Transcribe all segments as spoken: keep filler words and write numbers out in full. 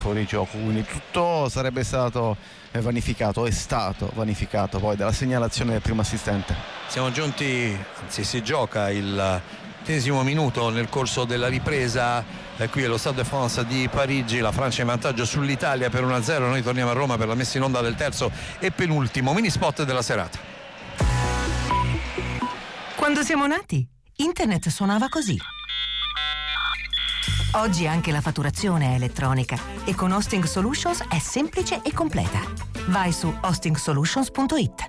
fuori gioco, quindi tutto sarebbe stato vanificato, è stato vanificato poi dalla segnalazione del primo assistente. Siamo giunti, anzi si gioca il ventesimo minuto nel corso della ripresa eh, qui allo Stade de France di Parigi. La Francia in vantaggio sull'Italia per uno a zero. Noi torniamo a Roma per la messa in onda del terzo e penultimo mini spot della serata. Quando siamo nati, internet suonava così. Oggi anche la fatturazione è elettronica e con Hosting Solutions è semplice e completa. Vai su hosting solutions punto it.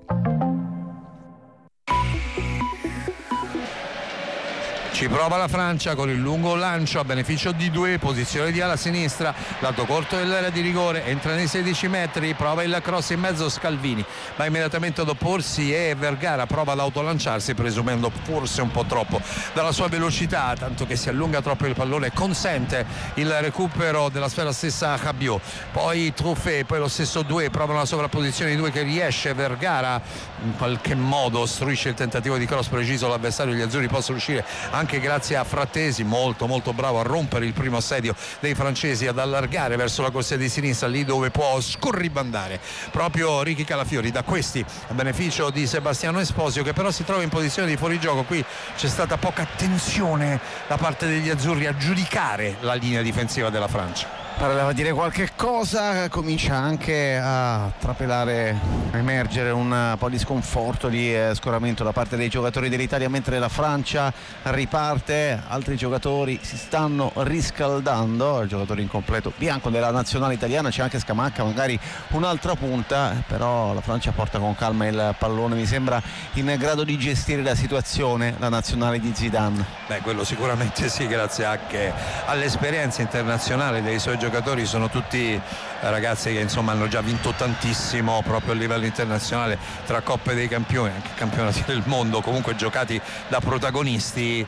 Ci prova la Francia con il lungo lancio a beneficio di due, posizione di ala sinistra, lato corto dell'area di rigore, entra nei sedici metri, prova il cross in mezzo, Scalvini va immediatamente ad opporsi e Vergara prova ad autolanciarsi presumendo forse un po' troppo dalla sua velocità, tanto che si allunga troppo il pallone, consente il recupero della sfera stessa a Rabiot, poi Truffet, poi lo stesso Doué, prova una sovrapposizione di due che riesce, Vergara in qualche modo ostruisce il tentativo di cross preciso, l'avversario, gli azzurri possono uscire anche grazie a Frattesi, molto molto bravo a rompere il primo assedio dei francesi, ad allargare verso la corsia di sinistra lì dove può scorribandare proprio Ricky Calafiori. Da questi a beneficio di Sebastiano Esposito, che però si trova in posizione di fuorigioco. Qui c'è stata poca attenzione da parte degli azzurri a giudicare la linea difensiva della Francia. Pareva a dire qualche cosa, comincia anche a trapelare, a emergere un po' di sconforto, di eh, scoramento da parte dei giocatori dell'Italia, mentre la Francia riparte. Altri giocatori si stanno riscaldando, il giocatore incompleto bianco della nazionale italiana, c'è anche Scamacca, magari un'altra punta, però la Francia porta con calma il pallone, mi sembra in grado di gestire la situazione la nazionale di Zidane. Beh, quello sicuramente sì, grazie anche all'esperienza internazionale dei suoi giocatori, sono tutti ragazzi che insomma hanno già vinto tantissimo proprio a livello internazionale, tra Coppe dei Campioni, anche campionati del mondo, comunque giocati da protagonisti.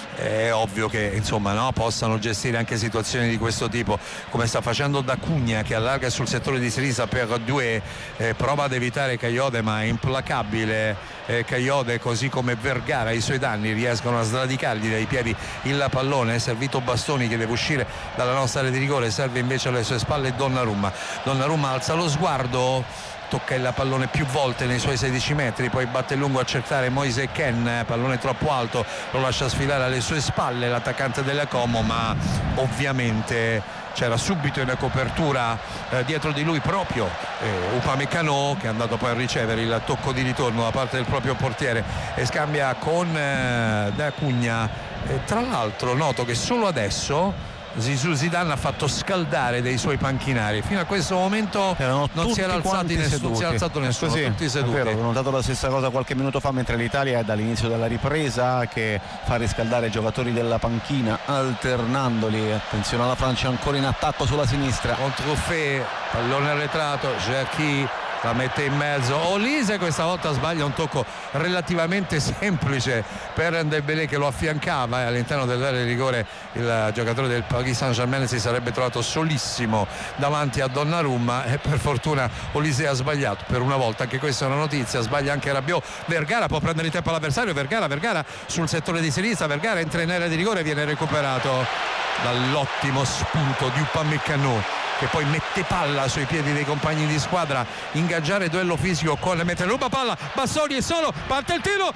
È ovvio che insomma no, possano gestire anche situazioni di questo tipo, come sta facendo D'Acunha, che allarga sul settore di sinistra per due, eh, prova ad evitare Kayode, ma è implacabile eh, Kayode, così come Vergara ai suoi danni riescono a sradicargli dai piedi il pallone. È servito Bastoni che deve uscire dalla nostra area di rigore, serve invece alle sue spalle Donnarumma. Donnarumma alza lo sguardo, tocca il pallone più volte nei suoi sedici metri, poi batte lungo a cercare Moise Kean, pallone troppo alto, lo lascia sfilare alle sue spalle l'attaccante della Como, ma ovviamente c'era subito in copertura eh, dietro di lui proprio eh, Upamecano, che è andato poi a ricevere il tocco di ritorno da parte del proprio portiere e scambia con eh, D'Acunha. Eh, tra l'altro noto che solo adesso Zidane ha fatto scaldare dei suoi panchinari, fino a questo momento erano non si era alzato nessuno, non si è alzato nessuno, sì, tutti seduti. È vero, ho notato la stessa cosa qualche minuto fa, mentre l'Italia è dall'inizio della ripresa che fa riscaldare i giocatori della panchina alternandoli. Attenzione alla Francia ancora in attacco sulla sinistra con Truffet, pallone arretrato, Cherki la mette in mezzo, Olise questa volta sbaglia un tocco relativamente semplice per Dembélé che lo affiancava, e all'interno dell'area di rigore il giocatore del Paris Saint-Germain si sarebbe trovato solissimo davanti a Donnarumma, e per fortuna Olise ha sbagliato per una volta, anche questa è una notizia. Sbaglia anche Rabiot. Vergara può prendere il tempo all'avversario, Vergara, Vergara sul settore di sinistra, Vergara entra in area di rigore e viene recuperato dall'ottimo spunto di Upamecano, che poi mette palla sui piedi dei compagni di squadra, ingaggiare duello fisico con mentre ruba palla, Bastoni è solo, parte il tiro,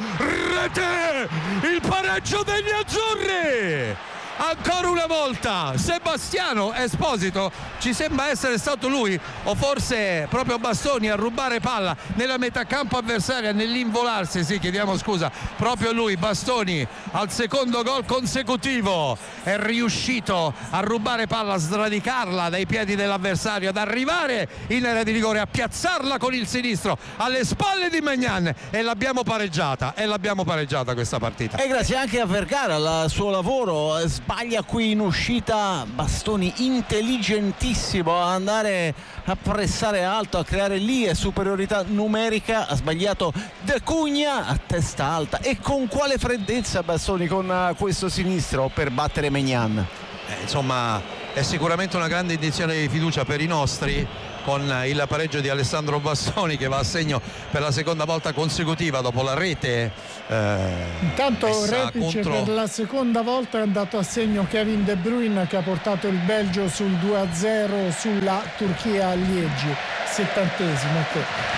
rete, il pareggio degli azzurri. Ancora una volta Sebastiano Esposito, ci sembra essere stato lui o forse proprio Bastoni a rubare palla nella metà campo avversaria, nell'involarsi, sì, chiediamo scusa, proprio lui, Bastoni, al secondo gol consecutivo è riuscito a rubare palla, a sradicarla dai piedi dell'avversario, ad arrivare in area di rigore, a piazzarla con il sinistro alle spalle di Maignan, e l'abbiamo pareggiata e l'abbiamo pareggiata questa partita. E grazie anche a Vergara, al suo lavoro. Sbaglia qui in uscita Bastoni, intelligentissimo a andare a pressare alto, a creare lì superiorità numerica. Ha sbagliato D'Acunha a testa alta, e con quale freddezza Bastoni con questo sinistro per battere Maignan. Eh, insomma è sicuramente una grande indizione di fiducia per i nostri, con il pareggio di Alessandro Bastoni che va a segno per la seconda volta consecutiva dopo la rete. Eh, Intanto Repic contro... per la seconda volta è andato a segno Kevin De Bruyne, che ha portato il Belgio sul due a zero sulla Turchia a Liegi, settantesimo. Che...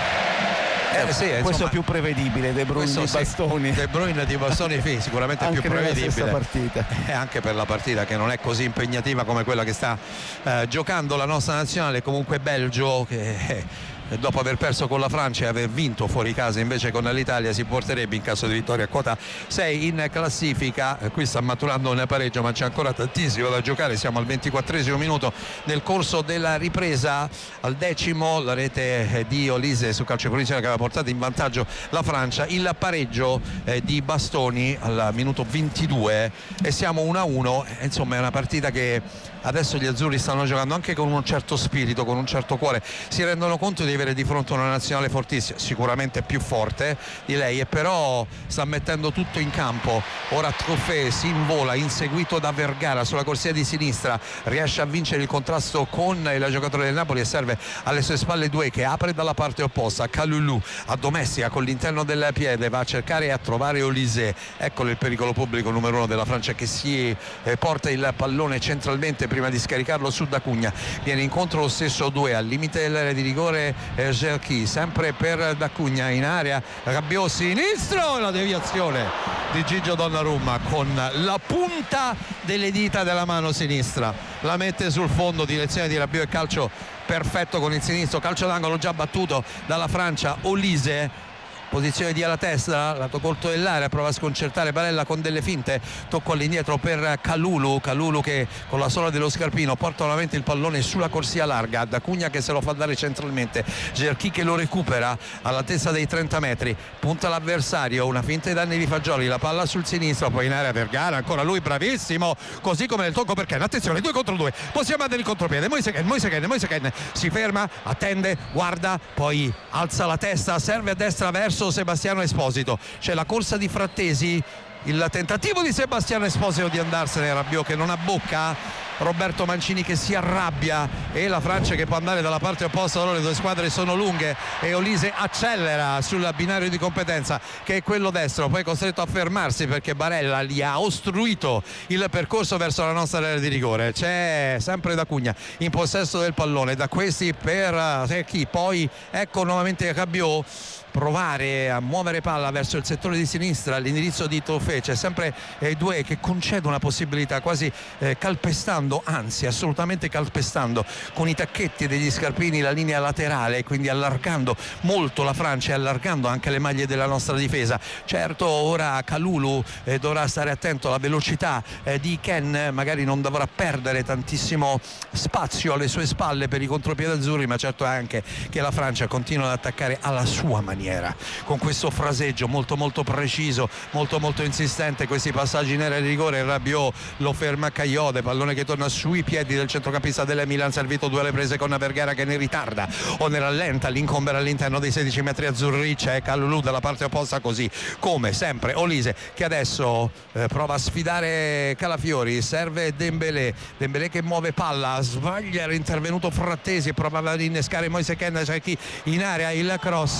Eh, sì, questo insomma, è più prevedibile. De Bruyne di Bastoni. De Bruyne di Bastoni sì, sicuramente è più prevedibile partita. E anche per la partita che non è così impegnativa come quella che sta eh, giocando la nostra nazionale. Comunque Belgio che dopo aver perso con la Francia e aver vinto fuori casa invece con l'Italia si porterebbe in caso di vittoria a quota sei in classifica. Qui sta maturando un pareggio, ma c'è ancora tantissimo da giocare. Siamo al ventiquattresimo minuto nel corso della ripresa. Al decimo la rete di Olise su calcio di punizione che aveva portato in vantaggio la Francia, il pareggio eh, di Bastoni al minuto ventidue e siamo uno a uno. Insomma è una partita che adesso gli azzurri stanno giocando anche con un certo spirito, con un certo cuore, si rendono conto di avere di fronte una nazionale fortissima, sicuramente più forte di lei, e però sta mettendo tutto in campo. Ora Trofé si invola, inseguito da Vergara sulla corsia di sinistra, riesce a vincere il contrasto con il giocatore del Napoli e serve alle sue spalle Doué che apre dalla parte opposta. Kalulu addomestica con l'interno del piede, va a cercare e a trovare Olise. Eccolo il pericolo pubblico numero uno della Francia che si eh, porta il pallone centralmente prima di scaricarlo su Dacugna. Viene incontro lo stesso Doué al limite dell'area di rigore. eh, Cherki sempre per Dacugna in area, Rabiot sinistro, la deviazione di Gigio Donnarumma con la punta delle dita della mano sinistra, la mette sul fondo, direzione di Rabiot e calcio perfetto con il sinistro, calcio d'angolo già battuto dalla Francia. Olise, posizione di alla testa, lato corto dell'area, prova a sconcertare Barella con delle finte, tocco all'indietro per Kalulu, Kalulu che con la sola dello scarpino porta nuovamente il pallone sulla corsia larga, Dacugna che se lo fa dare centralmente, Cherki che lo recupera all'altezza dei trenta metri, punta l'avversario, una finta ai danni di Fagioli, la palla sul sinistro, poi in area Vergara, ancora lui bravissimo, così come nel tocco per Ken, attenzione, due contro due, possiamo andare il contropiede, Moise Kean, Moise Kean, Moise Kean si ferma, attende, guarda, poi alza la testa, serve a destra verso Sebastiano Esposito, c'è la corsa di Frattesi, il tentativo di Sebastiano Esposito di andarsene, Rabiot che non abbocca, Roberto Mancini che si arrabbia e la Francia che può andare dalla parte opposta. Allora le due squadre sono lunghe e Olise accelera sul binario di competenza che è quello destro, poi è costretto a fermarsi perché Barella gli ha ostruito il percorso verso la nostra area di rigore. C'è sempre Dacugna in possesso del pallone, da questi per Cherki, poi ecco nuovamente Rabiot provare a muovere palla verso il settore di sinistra all'indirizzo di Trofé, c'è sempre eh, Doué che concede una possibilità quasi eh, calpestando, anzi assolutamente calpestando con i tacchetti degli scarpini la linea laterale, quindi allargando molto la Francia e allargando anche le maglie della nostra difesa. Certo ora Kalulu eh, dovrà stare attento alla velocità eh, di Ken, magari non dovrà perdere tantissimo spazio alle sue spalle per i contropiedi azzurri, ma certo è anche che la Francia continua ad attaccare alla sua maniera, con questo fraseggio molto molto preciso, molto molto insistente, questi passaggi in area di rigore. Rabiot lo ferma Cagliode, pallone che torna sui piedi del centrocampista del Milan, servito due alle prese con Vergara che ne ritarda o ne rallenta l'incombere all'interno dei sedici metri azzurri. C'è Kalulu dalla parte opposta, così come sempre Olise che adesso eh, prova a sfidare Calafiori, serve Dembélé, Dembélé che muove palla, sbaglia, era intervenuto Frattesi e provava ad innescare Moise Kean, c'è chi in area, il cross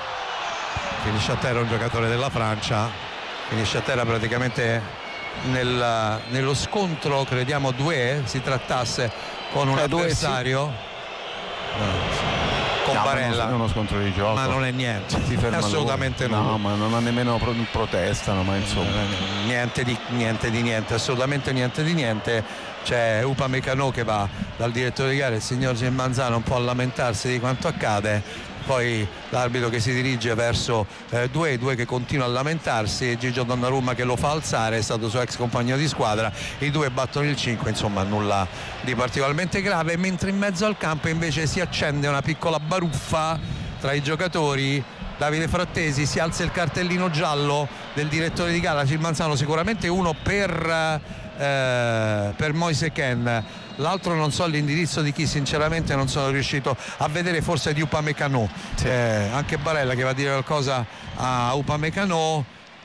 finisce a terra un giocatore della Francia, finisce a terra praticamente nel, nello scontro, crediamo Doué si trattasse con un eh, avversario sì. no, con no, Barella, non è uno scontro di gioco, ma non è niente, assolutamente no, no, ma non ha nemmeno pro- protestano, ma insomma niente di niente di niente, assolutamente niente di niente. C'è Upamecano che va dal direttore di gara, il signor Manzano, un po' a lamentarsi di quanto accade, poi l'arbitro che si dirige verso eh, Doué, Doué che continua a lamentarsi, Gigio Donnarumma che lo fa alzare, è stato suo ex compagno di squadra, i due battono il cinque, insomma nulla di particolarmente grave, mentre in mezzo al campo invece si accende una piccola baruffa tra i giocatori. Davide Frattesi, si alza il cartellino giallo del direttore di gara Gil Manzano, sicuramente uno per eh, per Moise Kean, l'altro non so l'indirizzo di chi, sinceramente non sono riuscito a vedere, forse di Upamecano, sì. eh, anche Barella che va a dire qualcosa a Upamecano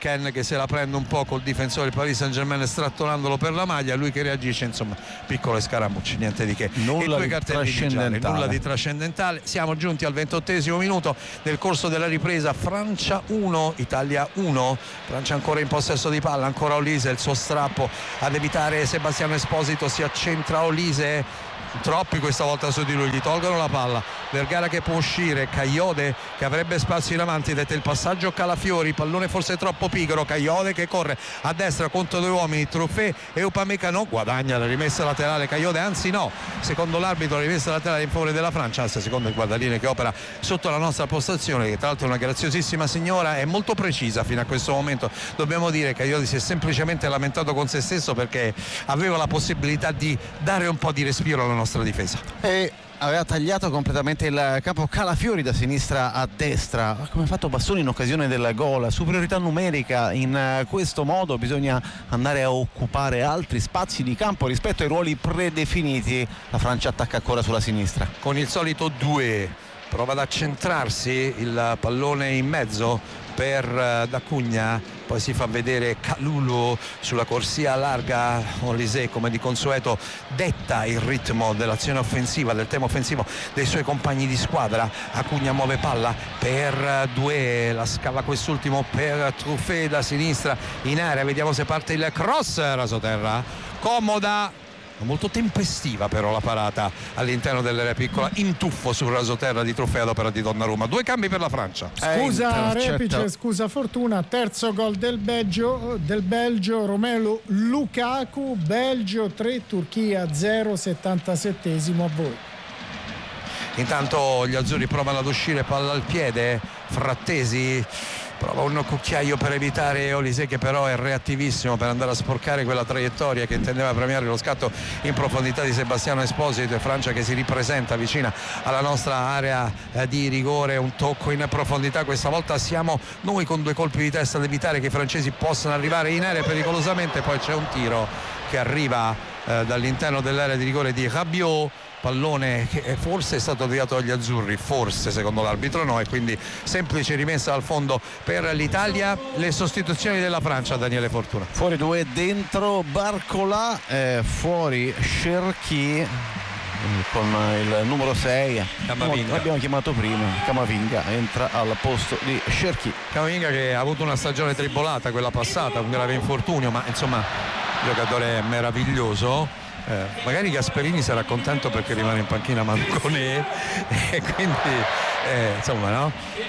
Ken che se la prende un po' col difensore del Paris Saint-Germain strattonandolo per la maglia, lui che reagisce, insomma piccole scaramucce, niente di che, nulla e due di trascendentale. gialli, nulla di trascendentale. Siamo giunti al ventottesimo minuto nel corso della ripresa. Francia uno, Italia uno. Francia ancora in possesso di palla, ancora Olise, il suo strappo ad evitare Sebastiano Esposito, si accentra Olise, troppi questa volta su di lui, gli tolgono la palla, Vergara che può uscire, Cagliode che avrebbe spazio in avanti, dette il passaggio Calafiori, pallone forse troppo pigro, Cagliode che corre a destra contro due uomini, Truffet e Upamecano, guadagna la rimessa laterale Cagliode, anzi no, secondo l'arbitro la rimessa laterale in favore della Francia, anzi secondo il guardaline che opera sotto la nostra postazione, che tra l'altro è una graziosissima signora, è molto precisa fino a questo momento. Dobbiamo dire che Cagliode si è semplicemente lamentato con se stesso perché aveva la possibilità di dare un po' di respiro alla nostra difesa e aveva tagliato completamente il campo Calafiori da sinistra a destra, come ha fatto Bastoni in occasione del gol. Superiorità numerica, in questo modo bisogna andare a occupare altri spazi di campo rispetto ai ruoli predefiniti. La Francia attacca ancora sulla sinistra con il solito due, prova ad accentrarsi, il pallone in mezzo per D'Acugna, poi si fa vedere Kalulu sulla corsia larga. Olise come di consueto detta il ritmo dell'azione offensiva, del tema offensivo dei suoi compagni di squadra. Acugna muove palla per due, la scava quest'ultimo per Truffet da sinistra in area, vediamo se parte il cross, rasoterra comoda, molto tempestiva però la parata all'interno dell'area piccola, in tuffo sul rasoterra di Truffet ad opera di Donnarumma. Due cambi per la Francia. Scusa Repice, scusa Fortuna, terzo gol del Belgio, del Belgio Romelu Lukaku, Belgio tre, Turchia zero, settantasettesimo. A voi. Intanto gli azzurri provano ad uscire, palla al piede, Frattesi prova un cucchiaio per evitare Olise, che però è reattivissimo per andare a sporcare quella traiettoria che intendeva premiare lo scatto in profondità di Sebastiano Esposito, e Francia che si ripresenta vicina alla nostra area eh, di rigore. Un tocco in profondità, questa volta siamo noi con due colpi di testa ad evitare che i francesi possano arrivare in area pericolosamente. Poi c'è un tiro che arriva eh, dall'interno dell'area di rigore di Rabiot, pallone che forse è stato avviato agli azzurri, forse secondo l'arbitro no, e quindi semplice rimessa al fondo per l'Italia. Le sostituzioni della Francia, Daniele Fortuna. Fuori due, dentro Barcola, eh, fuori Cherki con il numero sei, Camavinga. L'abbiamo chiamato prima, Camavinga entra al posto di Cherki. Camavinga che ha avuto una stagione tribolata quella passata, un grave infortunio, ma insomma giocatore meraviglioso. Eh, magari Gasperini sarà contento perché rimane in panchina Manconè e quindi eh, insomma no?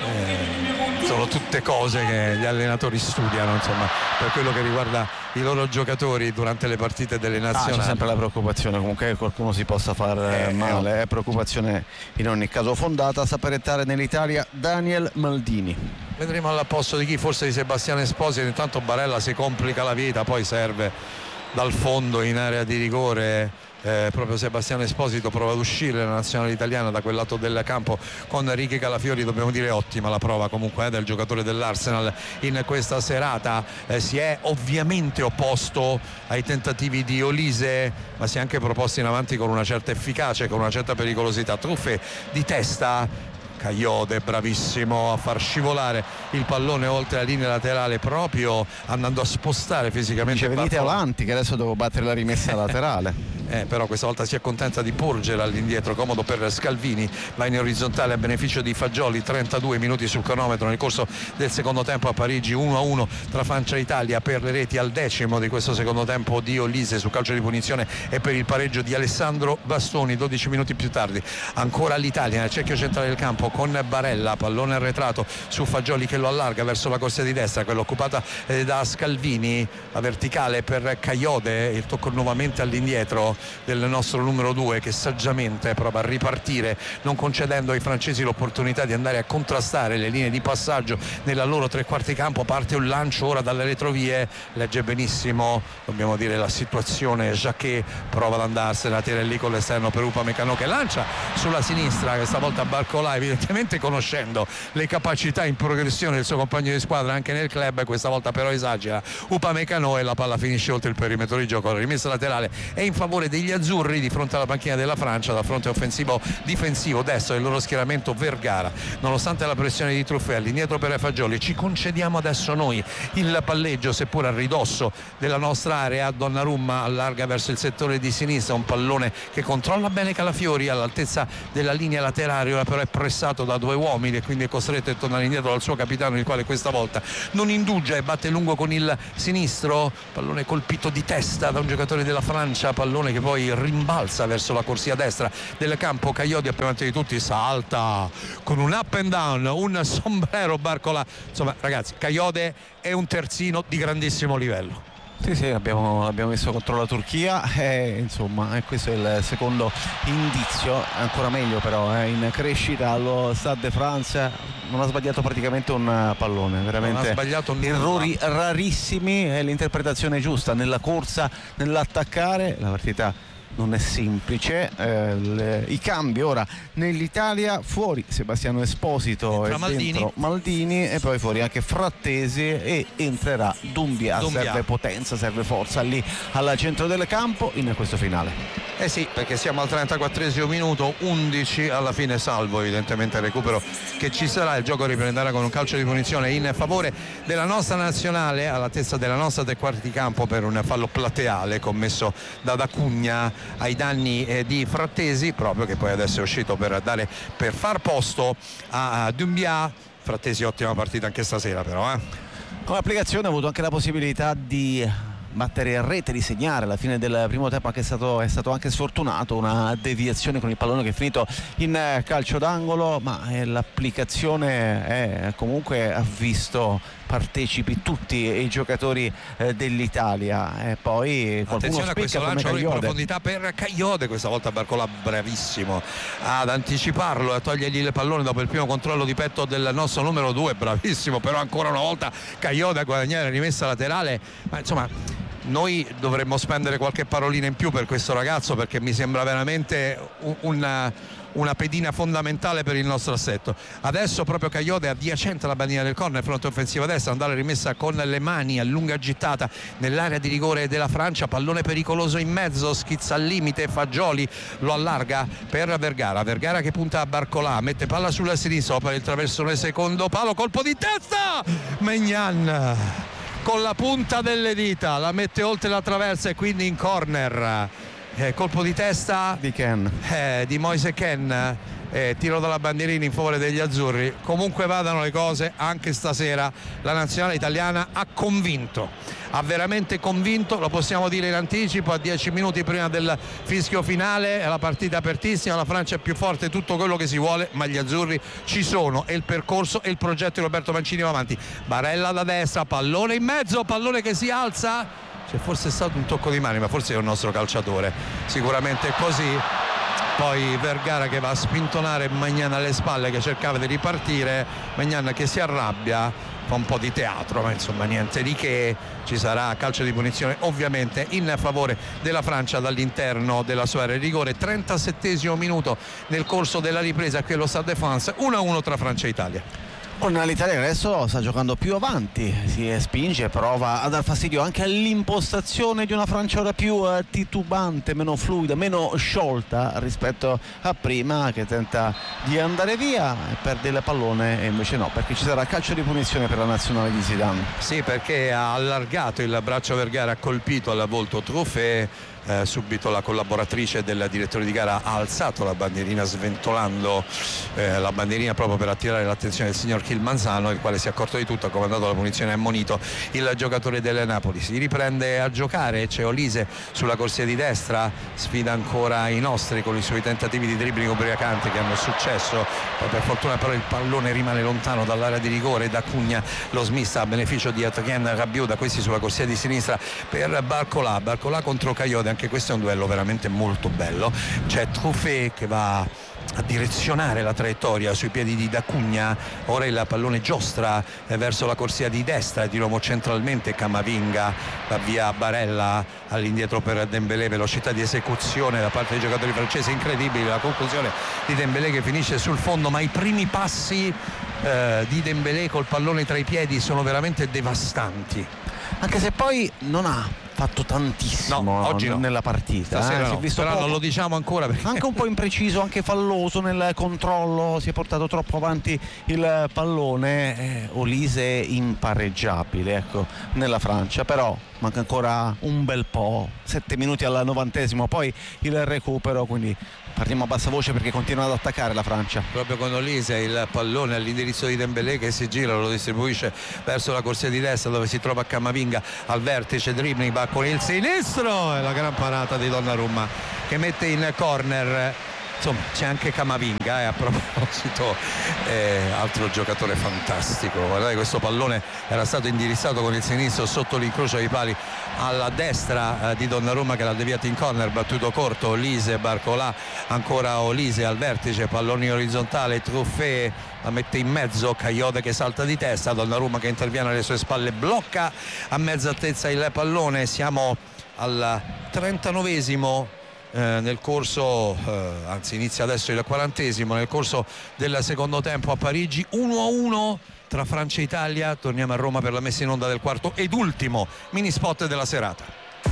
Eh, sono tutte cose che gli allenatori studiano, insomma, per quello che riguarda i loro giocatori durante le partite delle nazionali. Ah, c'è sempre la preoccupazione comunque che qualcuno si possa far eh, male, è preoccupazione in ogni caso fondata. Sta per entrare nell'Italia Daniel Maldini. Vedremo al posto di chi, forse di Sebastiano Esposito. Intanto Barella si complica la vita, poi serve dal fondo in area di rigore, eh, proprio Sebastiano Esposito prova ad uscire la nazionale italiana da quel lato del campo con Ricky Calafiori. Dobbiamo dire ottima la prova comunque eh, del giocatore dell'Arsenal in questa serata. Eh, si è ovviamente opposto ai tentativi di Olise, ma si è anche proposto in avanti con una certa efficacia, con una certa pericolosità. Truffe di testa, Cagliode bravissimo a far scivolare il pallone oltre la linea laterale, proprio andando a spostare fisicamente. Cioè, venite avanti che adesso devo battere la rimessa laterale. Eh, però questa volta si accontenta di porgere all'indietro, comodo per Scalvini, va in orizzontale a beneficio di Fagioli. Trentadue minuti sul cronometro nel corso del secondo tempo a Parigi, uno a uno tra Francia e Italia per le reti al decimo di questo secondo tempo di Olise su calcio di punizione e per il pareggio di Alessandro Bastoni. Dodici minuti più tardi ancora l'Italia nel cerchio centrale del campo con Barella, pallone arretrato su Fagioli che lo allarga verso la corsia di destra, quella occupata eh, da Scalvini, la verticale per Cagliode, il tocco nuovamente all'indietro del nostro numero due che saggiamente prova a ripartire, non concedendo ai francesi l'opportunità di andare a contrastare le linee di passaggio nella loro tre quarti campo. Parte un lancio ora dalle retrovie, legge benissimo, dobbiamo dire, la situazione. Jacquet prova ad andarsene, la tira lì con l'esterno per Upamecano che lancia sulla sinistra, questa volta Barcola, evidentemente conoscendo le capacità in progressione del suo compagno di squadra anche nel club, questa volta però esagera Upamecano e la palla finisce oltre il perimetro di gioco. La rimessa laterale è in favore favore degli azzurri di fronte alla panchina della Francia, dal fronte offensivo difensivo destro del loro schieramento Vergara. Nonostante la pressione di Truffelli, indietro per Fagioli, ci concediamo adesso noi il palleggio, seppur a ridosso della nostra area. Donnarumma allarga verso il settore di sinistra, un pallone che controlla bene Calafiori all'altezza della linea laterale, ora però è pressato da due uomini e quindi è costretto a tornare indietro dal suo capitano, il quale questa volta non indugia e batte lungo con il sinistro. Pallone colpito di testa da un giocatore della Francia, pallone che poi rimbalza verso la corsia destra del campo. Coyote prima di tutti salta con un up and down, un sombrero Barcola. Insomma ragazzi, Coyote è un terzino di grandissimo livello. Sì, sì, abbiamo, l'abbiamo messo contro la Turchia e insomma, e questo è il secondo indizio, ancora meglio però, eh, in crescita allo Stade de France. Non ha sbagliato praticamente un pallone, veramente non ha sbagliato errori rarissimi e l'interpretazione giusta nella corsa, nell'attaccare. La partita non è semplice, eh, le, i cambi ora nell'Italia: fuori Sebastiano Esposito e Maldini. dentro Maldini, e poi fuori anche Frattesi e entrerà Doumbia. Doumbia. Serve potenza, serve forza lì al centro del campo in questo finale. Eh sì, perché siamo al trentaquattresimo minuto, undici alla fine, salvo evidentemente il recupero che ci sarà. Il gioco riprenderà con un calcio di punizione in favore della nostra nazionale all'altezza della nostra tre quarti di campo per un fallo plateale commesso da D'Acugna ai danni eh, di Frattesi, proprio che poi adesso è uscito per dare per far posto a Doumbia. Frattesi ottima partita anche stasera però, eh. Con l'applicazione ha avuto anche la possibilità di battere a rete, di segnare alla fine del primo tempo, anche è stato, è stato anche sfortunato, una deviazione con il pallone che è finito in calcio d'angolo, ma l'applicazione è, comunque ha visto partecipi tutti i giocatori eh, dell'Italia. E poi attenzione a questo lancio in profondità per Coyote, questa volta Barcola bravissimo ad anticiparlo e a togliergli il pallone dopo il primo controllo di petto del nostro numero due, bravissimo però ancora una volta Coyote a guadagnare rimessa laterale. Ma insomma noi dovremmo spendere qualche parolina in più per questo ragazzo, perché mi sembra veramente una, una pedina fondamentale per il nostro assetto. Adesso proprio Coyote adiacente alla bandina del corner, fronte offensiva destra, andare rimessa con le mani a lunga gittata nell'area di rigore della Francia, pallone pericoloso in mezzo, schizza al limite, Fagioli lo allarga per Vergara, Vergara che punta a Barcola, mette palla sulla sinistra per il traversone secondo palo, colpo di testa, Maignan con la punta delle dita la mette oltre la traversa e quindi in corner. Eh, colpo di testa di Ken, eh, di Moise Ken, eh, tiro dalla bandierina in favore degli azzurri. Comunque vadano le cose, anche stasera la nazionale italiana ha convinto, ha veramente convinto, lo possiamo dire in anticipo, a dieci minuti prima del fischio finale. È la partita apertissima, la Francia è più forte, tutto quello che si vuole, ma gli azzurri ci sono e il percorso e il progetto di Roberto Mancini va avanti. Barella da destra, pallone in mezzo, pallone che si alza. C'è forse stato un tocco di mani, ma forse è un nostro calciatore, sicuramente è così. Poi Vergara che va a spintonare Maignan alle spalle, che cercava di ripartire, Maignan che si arrabbia, fa un po' di teatro, ma insomma niente di che. Ci sarà calcio di punizione ovviamente in favore della Francia dall'interno della sua area di rigore. Trentasettesimo minuto nel corso della ripresa qui allo Stade de France, uno a uno tra Francia e Italia. Con l'Italia adesso sta giocando più avanti, si spinge, prova a dar fastidio anche all'impostazione di una Francia ora più eh, titubante, meno fluida, meno sciolta rispetto a prima, che tenta di andare via e perde il pallone, e invece no, perché ci sarà calcio di punizione per la nazionale di Zidane. Sì, perché ha allargato il braccio Vergara, ha colpito alla volto Truffet. Eh, subito la collaboratrice del direttore di gara ha alzato la bandierina, sventolando eh, la bandierina proprio per attirare l'attenzione del signor Kilmanzano, il quale si è accorto di tutto, ha comandato la punizione e ammonito il giocatore del Napoli. Si riprende a giocare, c'è Olise sulla corsia di destra, sfida ancora i nostri con i suoi tentativi di dribbling ubriacanti che hanno successo, poi per fortuna però il pallone rimane lontano dall'area di rigore. D'Acugna lo smista a beneficio di Adrien Rabiot, da questi sulla corsia di sinistra per Barcola, Barcola contro Coyote. Anche questo è un duello veramente molto bello. C'è Truffet che va a direzionare la traiettoria sui piedi di D'Acugna, ora il pallone giostra eh, verso la corsia di destra, di nuovo centralmente Camavinga, va via Barella all'indietro per Dembélé, velocità di esecuzione da parte dei giocatori francesi incredibile, la conclusione di Dembélé che finisce sul fondo, ma i primi passi eh, di Dembélé col pallone tra i piedi sono veramente devastanti. Anche se poi non ha fatto tantissimo no, oggi no. nella partita. Stasera eh? Si no. è visto Però poco. non lo diciamo ancora perché... anche un po' impreciso, anche falloso nel controllo, si è portato troppo avanti il pallone. eh, Olise impareggiabile, ecco, nella Francia, però manca ancora un bel po', sette minuti al novantesimo, poi il recupero, quindi partiamo a bassa voce perché continua ad attaccare la Francia. Proprio con Olise il pallone all'indirizzo di Dembélé che si gira, lo distribuisce verso la corsia di destra dove si trova Camavinga al vertice, dribbling, va con il sinistro e la gran parata di Donnarumma che mette in corner. Insomma, c'è anche Camavinga, eh, a proposito, eh, altro giocatore fantastico. Guardate, questo pallone era stato indirizzato con il sinistro sotto l'incrocio dei pali alla destra eh, di Donnarumma che l'ha deviato in corner, battuto corto. Olise, Barcolà, ancora Olise al vertice, pallone orizzontale, Truffet la mette in mezzo, Kayode che salta di testa, Donnarumma che interviene alle sue spalle, blocca a mezza altezza il pallone. Siamo al trentanovesimo Eh, nel corso, eh, anzi inizia adesso il quarantesimo, nel corso del secondo tempo a Parigi, uno a uno tra Francia e Italia. Torniamo a Roma per la messa in onda del quarto ed ultimo mini spot della serata.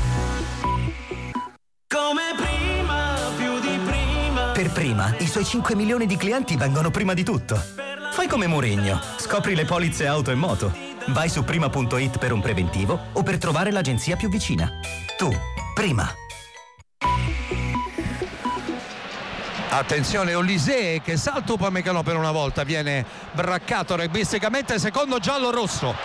Come prima, più di prima. Per Prima, i suoi cinque milioni di clienti vengono prima di tutto. Fai come Mourinho, scopri le polizze auto e moto. Vai su prima punto it per un preventivo o per trovare l'agenzia più vicina. Tu, Prima. Attenzione, Olise che salta Upamecano per una volta, viene braccato regbisticamente, secondo giallo rosso.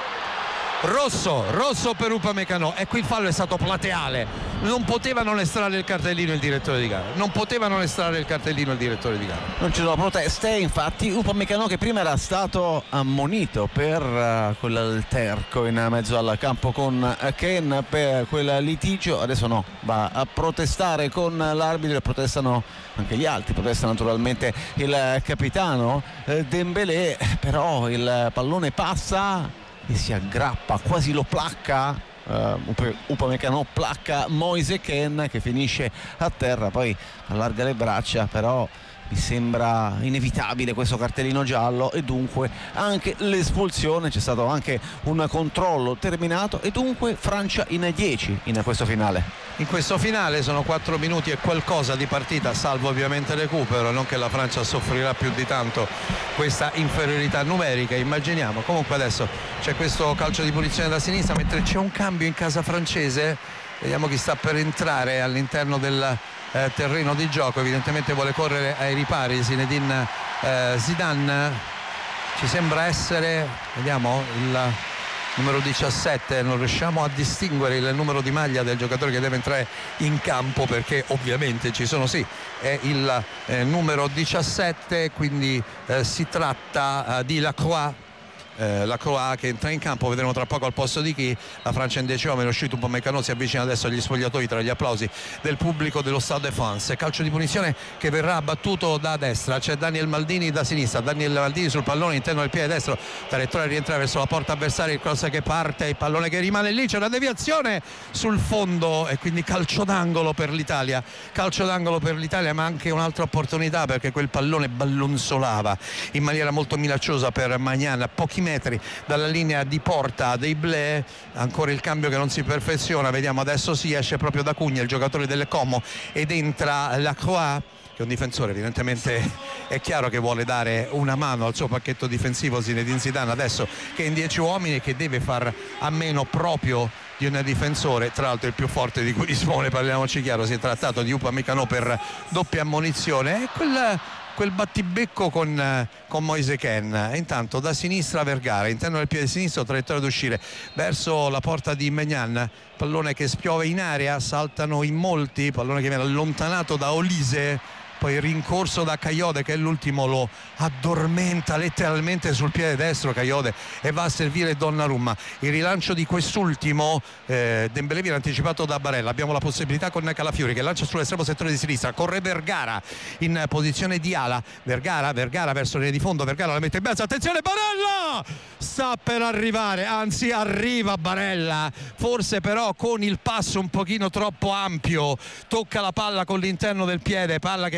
Rosso, rosso per Upamecano, e qui il fallo è stato plateale. Non poteva non estrarre il cartellino il direttore di gara. Non poteva non estrarre il cartellino il direttore di gara. Non ci sono proteste, infatti Upamecano che prima era stato ammonito per uh, quell'alterco in mezzo al campo con uh, Ken, per quel litigio, adesso no, va a protestare con l'arbitro e protestano anche gli altri, protesta naturalmente il capitano eh, Dembélé, però il pallone passa e si aggrappa, quasi lo placca. Uh, Upamecano placca Moise Kean che finisce a terra, poi allarga le braccia, però mi sembra inevitabile questo cartellino giallo e dunque anche l'espulsione. C'è stato anche un controllo terminato e dunque Francia in dieci in questo finale. In questo finale sono quattro minuti e qualcosa di partita, salvo ovviamente il recupero, non che la Francia soffrirà più di tanto questa inferiorità numerica, immaginiamo. Comunque adesso c'è questo calcio di punizione da sinistra, mentre c'è un cambio in casa francese. Vediamo chi sta per entrare all'interno del eh, terreno di gioco. Evidentemente vuole correre ai ripari Zinedine eh, Zidane. Ci sembra essere, vediamo, il numero diciassette, non riusciamo a distinguere il numero di maglia del giocatore che deve entrare in campo, perché ovviamente ci sono, sì, è il eh, numero diciassette, quindi eh, si tratta eh, di Lacroix. Eh, Lacroix che entra in campo, vedremo tra poco al posto di chi. La Francia in decima, meno uscito Upamecano, si avvicina adesso agli spogliatoi tra gli applausi del pubblico dello Stade de France. Calcio di punizione che verrà battuto da destra, c'è Daniel Maldini da sinistra, Daniel Maldini sul pallone interno del piede destro, traiettoria rientra verso la porta avversaria, il cross che parte, il pallone che rimane lì, c'è una deviazione sul fondo e quindi calcio d'angolo per l'Italia, calcio d'angolo per l'Italia, ma anche un'altra opportunità perché quel pallone ballonzolava in maniera molto minacciosa per Magnan a pochi metri dalla linea di porta dei Bleu. Ancora il cambio che non si perfeziona, vediamo adesso si esce proprio da Cugna, il giocatore delle Como, ed entra Lacroix che è un difensore, evidentemente è chiaro che vuole dare una mano al suo pacchetto difensivo Zinedine Zidane adesso che è in dieci uomini e che deve far a meno proprio di un difensore, tra l'altro il più forte di cui dispone, parliamoci chiaro, si è trattato di Upamecano per doppia ammonizione e quel quel battibecco con, con Moise Kean. Intanto da sinistra Vergara, interno del piede sinistro, traiettoria d'uscire verso la porta di Maignan, pallone che spiove in area, saltano in molti, pallone che viene allontanato da Olise, poi rincorso da Kayode che è l'ultimo, lo addormenta letteralmente sul piede destro Kayode e va a servire Donnarumma. Il rilancio di quest'ultimo, eh, Dembélé viene anticipato da Barella, abbiamo la possibilità con Calafiori che lancia sull'estremo settore di sinistra, corre Vergara in posizione di ala, Vergara, Vergara verso linea di fondo, Vergara la mette in mezzo, attenzione Barella, sta per arrivare, anzi arriva Barella, forse però con il passo un pochino troppo ampio, tocca la palla con l'interno del piede, palla che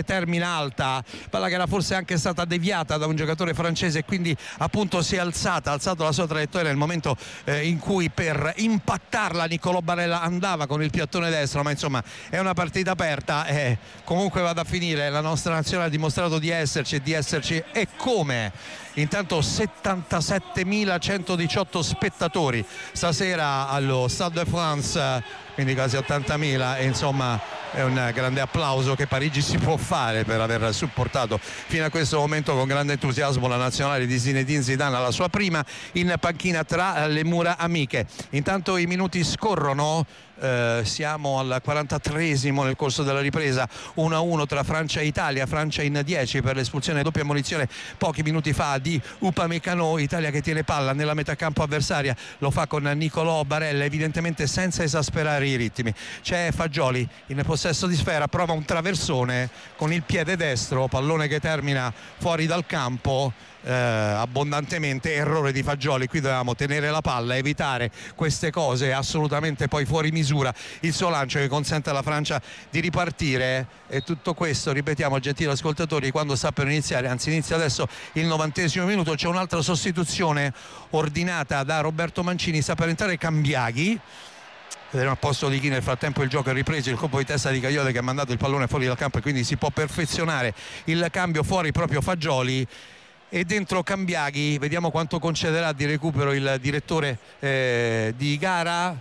termina alta, palla che era forse anche stata deviata da un giocatore francese e quindi appunto si è alzata, ha alzato la sua traiettoria nel momento eh, in cui per impattarla Nicolò Barella andava con il piattone destro, ma insomma è una partita aperta e comunque vada a finire, la nostra nazionale ha dimostrato di esserci e di esserci e come. Intanto settantasettemilacenodiciotto spettatori stasera allo Stade de France, quindi quasi ottantamila, e insomma è un grande applauso che Parigi si può fare per aver supportato fino a questo momento con grande entusiasmo la nazionale di Zinedine Zidane alla sua prima in panchina tra le mura amiche. Intanto i minuti scorrono. Uh, siamo al quarantatreesimo nel corso della ripresa, uno a uno tra Francia e Italia, Francia in dieci per l'espulsione doppia ammonizione pochi minuti fa di Upamecano. Italia che tiene palla nella metà campo avversaria, lo fa con Nicolò Barella, evidentemente senza esasperare i ritmi. C'è Fagioli in possesso di sfera, prova un traversone con il piede destro, pallone che termina fuori dal campo. Eh, abbondantemente, errore di Fagioli. Qui dovevamo tenere la palla, evitare queste cose, assolutamente poi fuori misura il suo lancio che consente alla Francia di ripartire. E tutto questo, ripetiamo gentili ascoltatori, quando sta per iniziare, anzi inizia adesso il novantesimo minuto. C'è un'altra sostituzione ordinata da Roberto Mancini, sta per entrare Cambiaghi. Vedremo al posto di chi. Nel frattempo il gioco è ripreso, il colpo di testa di Caiote che ha mandato il pallone fuori dal campo e quindi si può perfezionare il cambio, fuori proprio Fagioli e dentro Cambiaghi. Vediamo quanto concederà di recupero il direttore eh, di gara,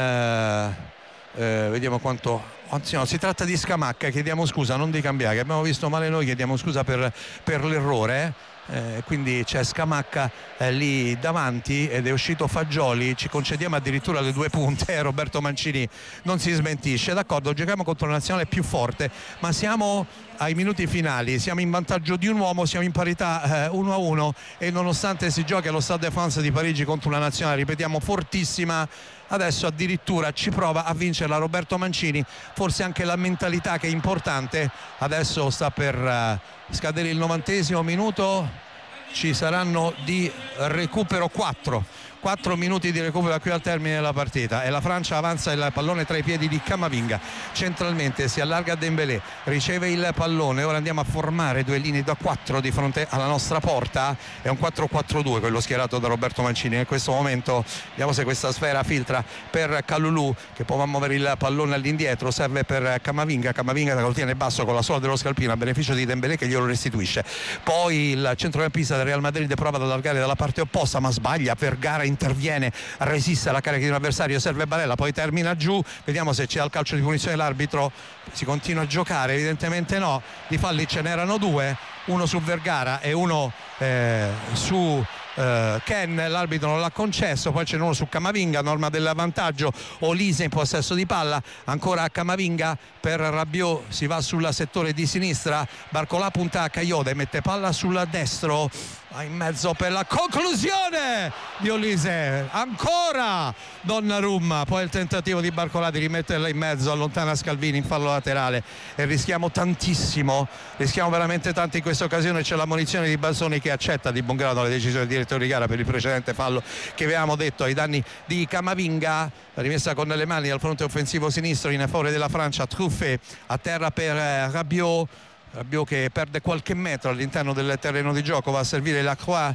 eh, eh, vediamo quanto, anzi no, si tratta di Scamacca, chiediamo scusa, non di Cambiaghi, abbiamo visto male noi, chiediamo scusa per, per l'errore. Eh, quindi c'è Scamacca eh, lì davanti ed è uscito Fagioli, ci concediamo addirittura le due punte. eh, Roberto Mancini non si smentisce, d'accordo, giochiamo contro la nazionale più forte, ma siamo ai minuti finali, siamo in vantaggio di un uomo, siamo in parità eh, uno a uno e nonostante si giochi allo Stade de France di Parigi contro una nazionale, ripetiamo, fortissima, adesso addirittura ci prova a vincerla Roberto Mancini. Forse anche la mentalità che è importante. Adesso sta per uh, scadere il novantesimo minuto, ci saranno di recupero quattro quattro minuti di recupero da qui al termine della partita e la Francia avanza il pallone tra i piedi di Camavinga, centralmente si allarga Dembélé, riceve il pallone. Ora andiamo a formare due linee da quattro di fronte alla nostra porta, è un quattro quattro due quello schierato da Roberto Mancini in questo momento. Vediamo se questa sfera filtra per Kalulu che può muovere il pallone all'indietro, serve per Camavinga, Camavinga che lo tiene basso con la suola dello scalpino a beneficio di Dembélé che glielo restituisce. Poi il centrocampista del Real Madrid prova ad allargare dalla parte opposta ma sbaglia, Vergara interviene, resiste alla carica di un avversario, serve Barella, poi termina giù. Vediamo se c'è al calcio di punizione l'arbitro, si continua a giocare, evidentemente no, di falli ce n'erano due, uno su Vergara e uno eh, su Uh, Ken, l'arbitro non l'ha concesso. Poi c'è uno su Camavinga, norma del vantaggio, Olise in possesso di palla, ancora a Camavinga per Rabiot, si va sul settore di sinistra, Barcolà punta a Caiote, mette palla sul destro, va in mezzo per la conclusione di Olise, ancora Donnarumma, poi il tentativo di Barcolà di rimetterla in mezzo, allontana Scalvini in fallo laterale e rischiamo tantissimo, rischiamo veramente tanto in questa occasione. C'è la munizione di Balsoni che accetta di buon grado le decisioni del direttore di gara per il precedente fallo che avevamo detto ai danni di Camavinga. La rimessa con le mani al fronte offensivo sinistro in favore della Francia, Truffet a terra per Rabiot, Rabiot che perde qualche metro all'interno del terreno di gioco, va a servire Lacroix,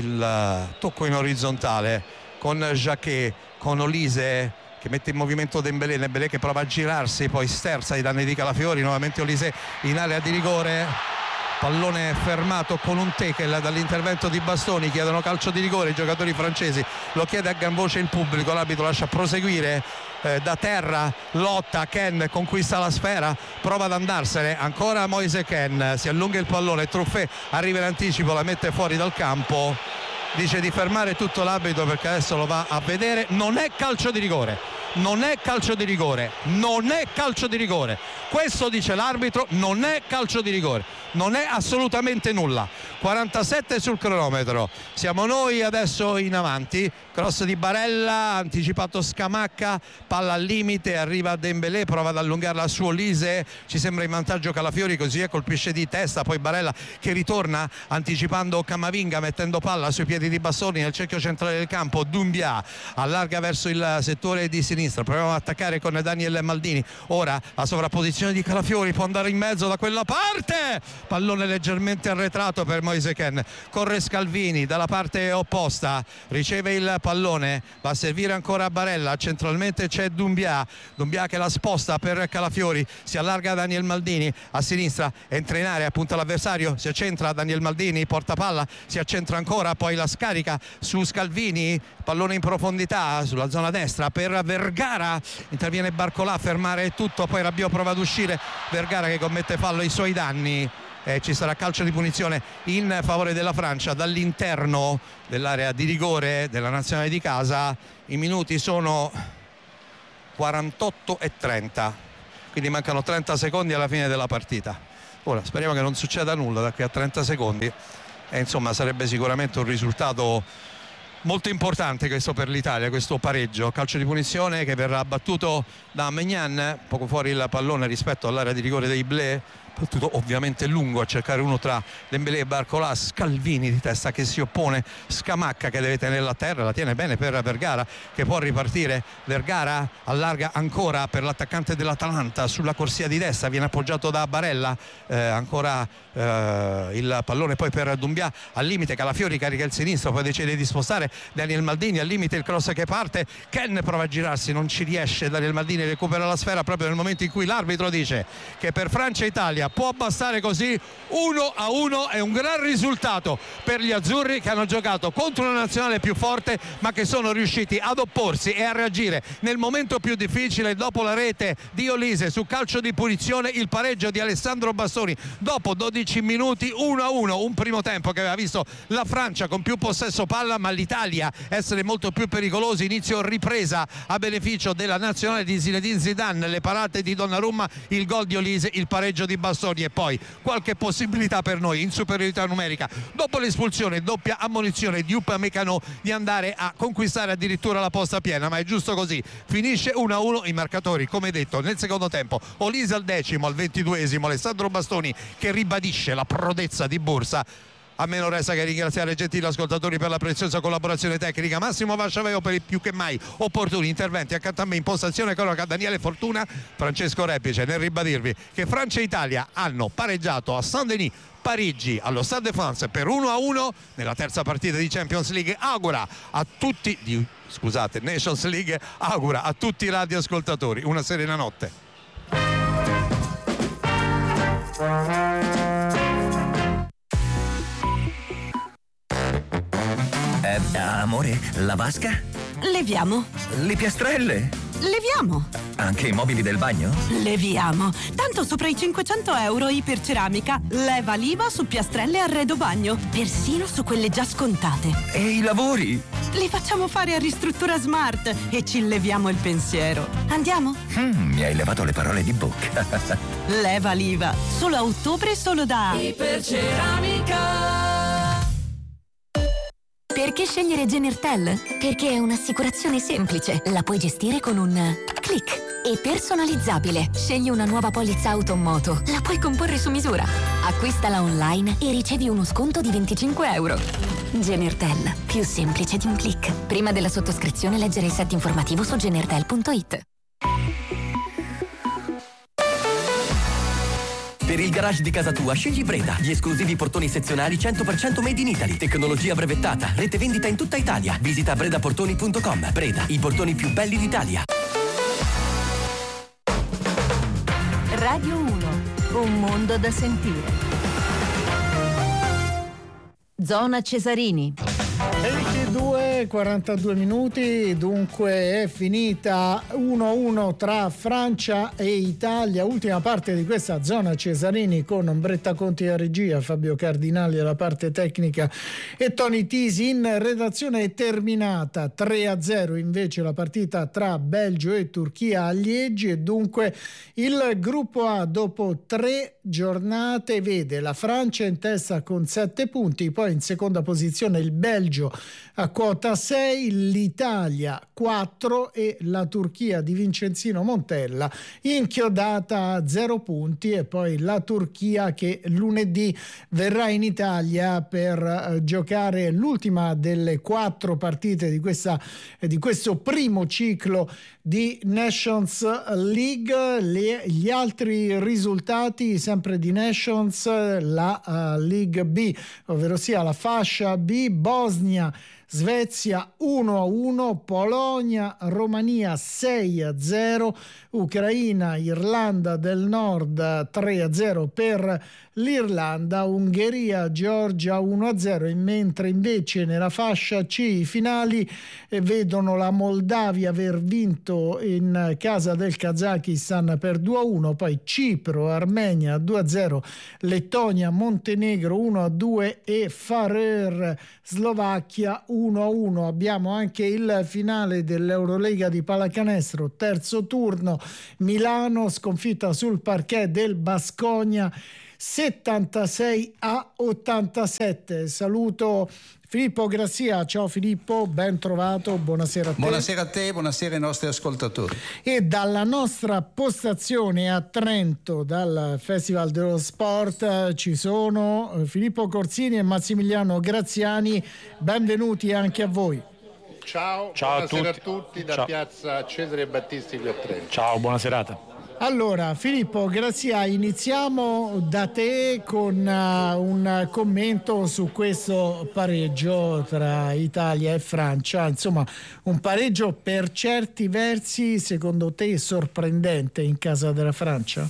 il tocco in orizzontale con Jacquet, con Olise che mette in movimento Dembélé, Dembélé che prova a girarsi, poi sterza ai danni di Calafiori, nuovamente Olise in area di rigore, pallone fermato con un tackle dall'intervento di Bastoni, chiedono calcio di rigore i giocatori francesi, lo chiede a gran voce il pubblico, l'arbitro lascia proseguire. Eh, da terra lotta, Ken conquista la sfera, prova ad andarsene, ancora Moise Ken, si allunga il pallone, Truffet arriva in anticipo, la mette fuori dal campo, dice di fermare tutto l'arbitro perché adesso lo va a vedere, non è calcio di rigore, non è calcio di rigore, non è calcio di rigore, questo dice l'arbitro, non è calcio di rigore, non è assolutamente nulla. quarantasette sul cronometro. Siamo noi adesso in avanti, cross di Barella, anticipato Scamacca, palla al limite, arriva Dembélé, prova ad allungarla su Olise, ci sembra in vantaggio Calafiori, così e colpisce di testa, poi Barella che ritorna anticipando Camavinga, mettendo palla sui piedi di Bastoni nel cerchio centrale del campo. Doumbia allarga verso il settore di sinistra, proviamo ad attaccare con Daniel Maldini, ora la sovrapposizione di Calafiori, può andare in mezzo da quella parte, pallone leggermente arretrato per Moise Kean, corre Scalvini dalla parte opposta, riceve il pallone, va a servire ancora Barella, centralmente c'è Doumbia, Doumbia che la sposta per Calafiori, si allarga Daniel Maldini a sinistra, entra in area, punta l'avversario, si accentra Daniel Maldini, porta palla, si accentra ancora, poi la scarica su Scalvini, pallone in profondità sulla zona destra per Vergara, interviene Barcolà a fermare tutto, poi Rabiot prova ad uscire, Vergara che commette fallo ai suoi danni. Eh, ci sarà calcio di punizione in favore della Francia dall'interno dell'area di rigore della nazionale di casa. I minuti sono quarantotto e trenta, quindi mancano trenta secondi alla fine della partita. Ora speriamo che non succeda nulla da qui a trenta secondi e insomma sarebbe sicuramente un risultato molto importante questo per l'Italia, questo pareggio. Calcio di punizione che verrà battuto da Maignan, poco fuori il pallone rispetto all'area di rigore dei Bleu, battuto ovviamente lungo a cercare uno tra Dembélé e Barcolà, Scalvini di testa che si oppone, Scamacca che deve tenerla a terra, la tiene bene per Vergara che può ripartire, Vergara allarga ancora per l'attaccante dell'Atalanta sulla corsia di destra, viene appoggiato da Barella, eh, ancora eh, il pallone poi per Doumbia al limite, Calafiori carica il sinistro, poi decide di spostare Daniel Maldini al limite, il cross che parte, Kean prova a girarsi, non ci riesce, Daniel Maldini recupera la sfera proprio nel momento in cui l'arbitro dice che per Francia e Italia può bastare così. Uno a uno è un gran risultato per gli azzurri che hanno giocato contro una nazionale più forte ma che sono riusciti ad opporsi e a reagire nel momento più difficile. Dopo la rete di Olise su calcio di punizione, il pareggio di Alessandro Bastoni dopo dodici minuti, uno a uno, un primo tempo che aveva visto la Francia con più possesso palla ma l'Italia essere molto più pericolosi. Inizio ripresa a beneficio della nazionale di Zinedine Zidane, le parate di Donnarumma, il gol di Olise, il pareggio di Bastoni e poi qualche possibilità per noi in superiorità numerica dopo l'espulsione, doppia ammonizione di Upamecano di andare a conquistare addirittura la posta piena, ma è giusto così, finisce uno a uno. I marcatori come detto nel secondo tempo, Olise al decimo, al ventiduesimo Alessandro Bastoni che ribadisce la prodezza di Bursa. A me non resta che ringraziare i gentili ascoltatori per la preziosa collaborazione tecnica, Massimo Vasciaveo per i più che mai opportuni interventi accanto a me in postazione cronaca Daniele Fortuna, Francesco Repice nel ribadirvi che Francia e Italia hanno pareggiato a Saint-Denis Parigi allo Stade de France per uno a uno nella terza partita di Champions League. Augura a tutti di, scusate, Nations League, augura a tutti i radioascoltatori una serena notte. Eh, amore, la vasca? Leviamo. Le piastrelle? Leviamo. Anche i mobili del bagno? Leviamo. Tanto sopra i cinquecento euro Iperceramica. Leva l'I V A su piastrelle e arredo bagno. Persino su quelle già scontate. E i lavori? Li facciamo fare a Ristruttura Smart e ci leviamo il pensiero. Andiamo? Mm, mi hai levato le parole di bocca. Leva l'I V A. Solo a ottobre, solo da Iperceramica. Perché scegliere Genertel? Perché è un'assicurazione semplice. La puoi gestire con un click. E personalizzabile. Scegli una nuova polizza auto o moto. La puoi comporre su misura. Acquistala online e ricevi uno sconto di venticinque euro. Genertel. Più semplice di un click. Prima della sottoscrizione leggere il set informativo su genertel punto it. Per il garage di casa tua scegli Breda, gli esclusivi portoni sezionali cento per cento made in Italy, tecnologia brevettata, rete vendita in tutta Italia. Visita breda portoni punto com. Breda, i portoni più belli d'Italia. Radio uno, un mondo da sentire. Zona Cesarini. ventidue e quarantadue minuti, dunque è finita uno a uno tra Francia e Italia. Ultima parte di questa Zona Cesarini con Ombretta Conti a regia, Fabio Cardinali alla parte tecnica e Tony Tisi in redazione. È terminata tre a zero invece la partita tra Belgio e Turchia a Liegi e dunque il gruppo A dopo tre giornate vede la Francia in testa con sette punti, poi in seconda posizione il Belgio a quota sei, l'Italia quattro e la Turchia di Vincenzino Montella inchiodata a zero punti, e poi la Turchia che lunedì verrà in Italia per eh, giocare l'ultima delle quattro partite di, questa, eh, di questo primo ciclo di Nations League. Le, gli altri risultati sempre di Nations, la uh, League B, ovvero sia la fascia B: Bosnia Svezia uno a uno, Polonia Romania sei a zero, Ucraina Irlanda del Nord tre a zero per l'Irlanda, Ungheria Georgia uno a zero, mentre invece nella fascia C i finali eh, vedono la Moldavia aver vinto in casa del Kazakistan per due a uno, poi Cipro Armenia due a zero, Lettonia Montenegro uno a due e Faroe Slovacchia uno a uno. Abbiamo anche il finale dell'Eurolega di pallacanestro, terzo turno, Milano sconfitta sul parquet del Baskonia settantasei a ottantasette. Saluto Filippo Grazia. Ciao Filippo, ben trovato, buonasera a te. Buonasera a te, buonasera ai nostri ascoltatori. E dalla nostra postazione a Trento, dal Festival dello Sport, ci sono Filippo Corsini e Massimiliano Graziani. Benvenuti anche a voi. Ciao, Ciao buonasera a tutti, a tutti da Ciao. piazza Cesare Battisti qui a Trento. Ciao, buona serata. Allora, Filippo Grazia, iniziamo da te con uh, un commento su questo pareggio tra Italia e Francia. Insomma, un pareggio per certi versi, secondo te, sorprendente in casa della Francia?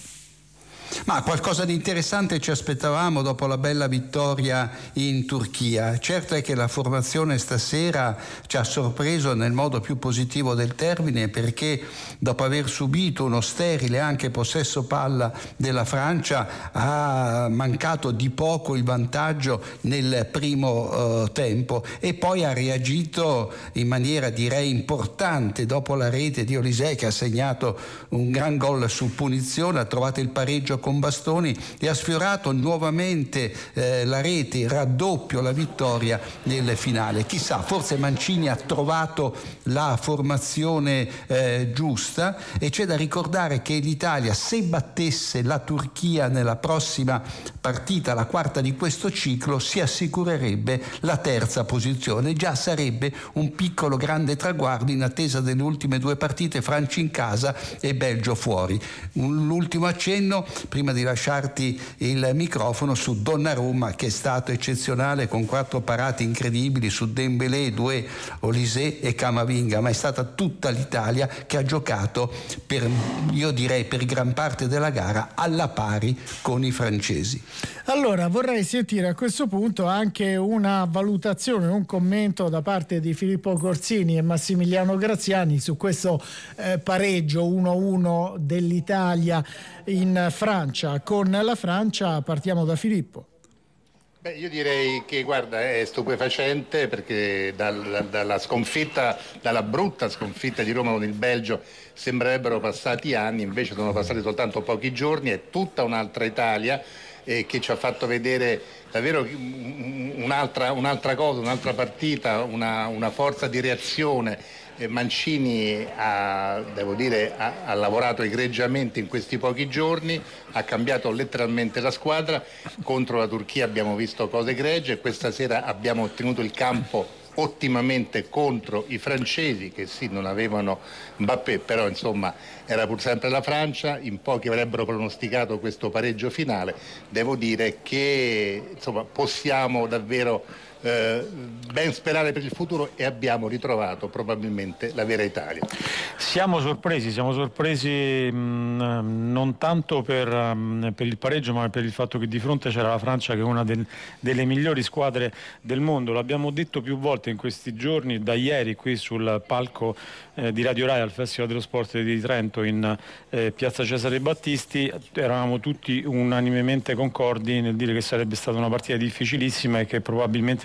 Ma qualcosa di interessante ci aspettavamo dopo la bella vittoria in Turchia. Certo è che la formazione stasera ci ha sorpreso nel modo più positivo del termine, perché dopo aver subito uno sterile anche possesso palla della Francia ha mancato di poco il vantaggio nel primo uh, tempo e poi ha reagito in maniera direi importante dopo la rete di Olise, che ha segnato un gran gol su punizione, ha trovato il pareggio con Bastoni e ha sfiorato nuovamente eh, la rete, il raddoppio, la vittoria nel finale. Chissà, forse Mancini ha trovato la formazione eh, giusta, e c'è da ricordare che l'Italia, se battesse la Turchia nella prossima partita, la quarta di questo ciclo, si assicurerebbe la terza posizione. Già sarebbe un piccolo grande traguardo in attesa delle ultime due partite, Francia in casa e Belgio fuori. Un, l'ultimo accenno prima di lasciarti il microfono su Donnarumma, che è stato eccezionale con quattro parate incredibili su Dembélé, due Olise e Camavinga, ma è stata tutta l'Italia che ha giocato per, io direi per gran parte della gara, alla pari con i francesi. Allora vorrei sentire a questo punto anche una valutazione, un commento da parte di Filippo Corsini e Massimiliano Graziani su questo eh, pareggio uno a uno dell'Italia in Francia. Con la Francia partiamo da Filippo. Beh, io direi che guarda, è stupefacente, perché dal, dalla sconfitta, dalla brutta sconfitta di Roma con il Belgio sembrerebbero passati anni, invece sono passati soltanto pochi giorni. È tutta un'altra Italia eh, che ci ha fatto vedere davvero un'altra, un'altra cosa, un'altra partita, una, una forza di reazione. Mancini ha, devo dire, ha, ha lavorato egregiamente in questi pochi giorni, ha cambiato letteralmente la squadra. Contro la Turchia abbiamo visto cose egregie, questa sera abbiamo ottenuto il campo ottimamente contro i francesi, che sì, non avevano Mbappé, però insomma era pur sempre la Francia. In pochi avrebbero pronosticato questo pareggio finale. Devo dire che insomma possiamo davvero Eh, ben sperare per il futuro, e abbiamo ritrovato probabilmente la vera Italia. Siamo sorpresi, siamo sorpresi mh, non tanto per, um, per il pareggio, ma per il fatto che di fronte c'era la Francia, che è una del, delle migliori squadre del mondo. L'abbiamo detto più volte in questi giorni, da ieri qui sul palco eh, di Radio Rai al Festival dello Sport di Trento in eh, piazza Cesare Battisti. Eravamo tutti unanimemente concordi nel dire che sarebbe stata una partita difficilissima e che probabilmente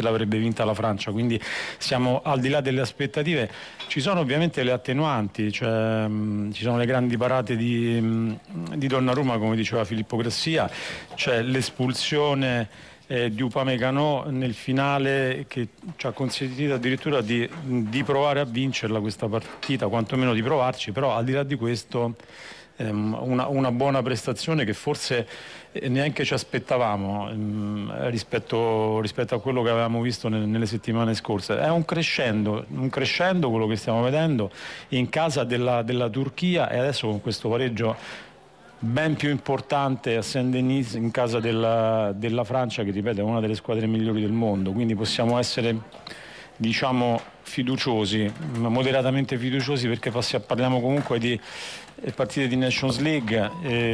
l'avrebbe vinta la Francia, quindi siamo al di là delle aspettative. Ci sono ovviamente le attenuanti, cioè, mh, ci sono le grandi parate di, mh, di Donnarumma, come diceva Filippo Grassia, c'è l'espulsione eh, di Upamecano nel finale che ci ha consentito addirittura di, di provare a vincerla questa partita, quantomeno di provarci, però al di là di questo ehm, una, una buona prestazione che forse neanche ci aspettavamo ehm, rispetto, rispetto a quello che avevamo visto nel, nelle settimane scorse. È un crescendo, un crescendo quello che stiamo vedendo in casa della, della Turchia, e adesso con questo pareggio ben più importante a Saint-Denis in casa della, della Francia, che ripeto è una delle squadre migliori del mondo, quindi possiamo essere, diciamo, fiduciosi, moderatamente fiduciosi, perché parliamo comunque di partite di Nations League,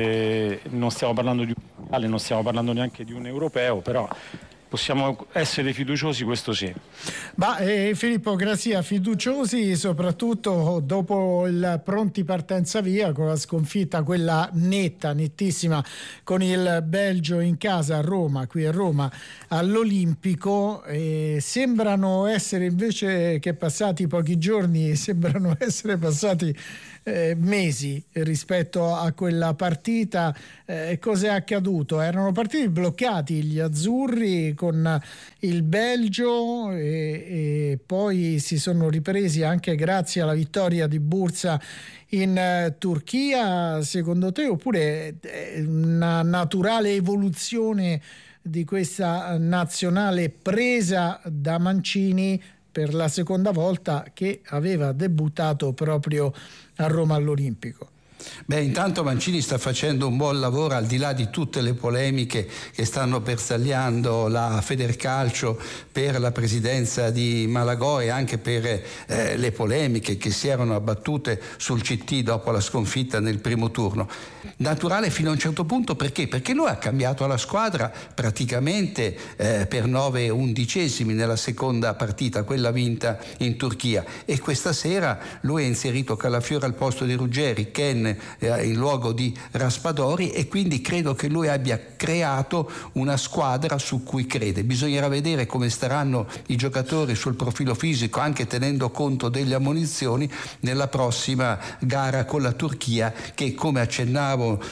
e non stiamo parlando di un mondiale, non stiamo parlando neanche di un europeo, però possiamo essere fiduciosi, questo sì. Ma eh, Filippo Grassia, fiduciosi soprattutto dopo il pronti partenza via con la sconfitta, quella netta, nettissima, con il Belgio in casa a Roma, qui a Roma all'Olimpico. Eh, sembrano essere, invece che passati pochi giorni, sembrano essere passati Eh, mesi rispetto a quella partita. Eh, cosa è accaduto? Erano partiti bloccati gli azzurri con il Belgio e, e poi si sono ripresi anche grazie alla vittoria di Bursa in uh, Turchia, secondo te, oppure è una naturale evoluzione di questa nazionale presa da Mancini per la seconda volta, che aveva debuttato proprio a Roma all'Olimpico? Beh, intanto Mancini sta facendo un buon lavoro, al di là di tutte le polemiche che stanno bersagliando la Federcalcio per la presidenza di Malagò e anche per eh, le polemiche che si erano abbattute sul C T dopo la sconfitta nel primo turno. Naturale fino a un certo punto, perché? Perché lui ha cambiato la squadra praticamente eh, per nove undicesimi nella seconda partita, quella vinta in Turchia, e questa sera lui ha inserito Calafiore al posto di Ruggeri, Ken in luogo di Raspadori, e quindi credo che lui abbia creato una squadra su cui crede. Bisognerà vedere come staranno i giocatori sul profilo fisico, anche tenendo conto delle ammonizioni, nella prossima gara con la Turchia, che, come accennavo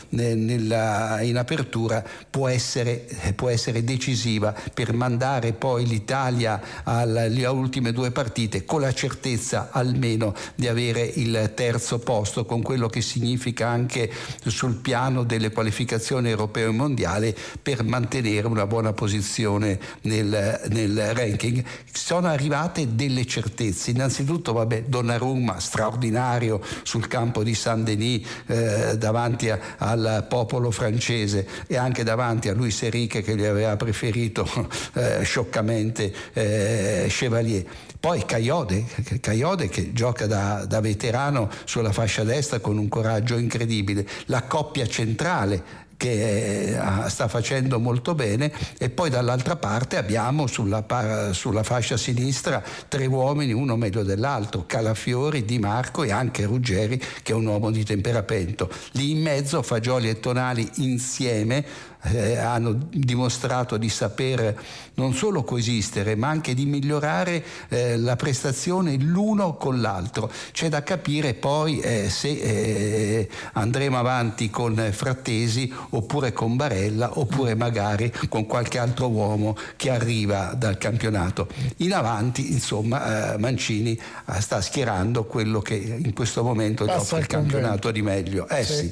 nella, in apertura, può essere, può essere decisiva per mandare poi l'Italia alle ultime due partite con la certezza almeno di avere il terzo posto, con quello che significa anche sul piano delle qualificazioni europee e mondiali, per mantenere una buona posizione nel, nel ranking. Sono arrivate delle certezze. Innanzitutto, vabbè, Donnarumma straordinario sul campo di Saint-Denis eh, davanti a, al popolo francese, e anche davanti a Luis Enrique, che gli aveva preferito eh, scioccamente eh, Chevalier. Poi Kayode, Kayode che gioca da, da veterano sulla fascia destra con un coraggio incredibile, la coppia centrale che eh, sta facendo molto bene, e poi dall'altra parte abbiamo sulla, sulla fascia sinistra tre uomini, uno meglio dell'altro, Calafiori, Di Marco e anche Ruggeri, che è un uomo di temperamento. Lì in mezzo Fagioli e Tonali insieme Eh, hanno dimostrato di saper non solo coesistere, ma anche di migliorare eh, la prestazione l'uno con l'altro. C'è da capire poi eh, se eh, andremo avanti con Frattesi oppure con Barella, oppure magari con qualche altro uomo che arriva dal campionato. In avanti, insomma, eh, Mancini eh, sta schierando quello che in questo momento gli offre il campionato di meglio. Eh sì. sì.